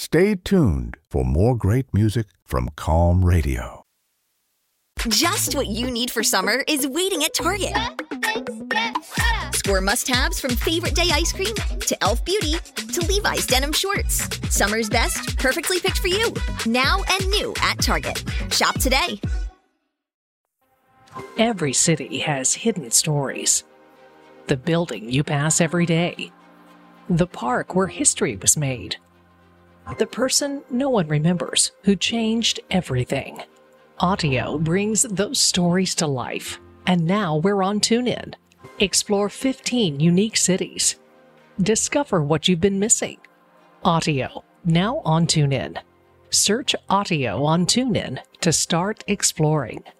Stay tuned for more great music from Calm Radio. Just what you need for summer is waiting at Target. Score must-haves from Favorite Day ice cream to Elf Beauty to Levi's denim shorts. Summer's best, perfectly picked for you. Now and new at Target. Shop today. Every city has hidden stories. The building you pass every day. The park where history was made. The person no one remembers who changed everything. Audio brings those stories to life. And now we're on TuneIn. Explore 15 unique cities. Discover what you've been missing. Audio, now on TuneIn. Search Audio on TuneIn to start exploring.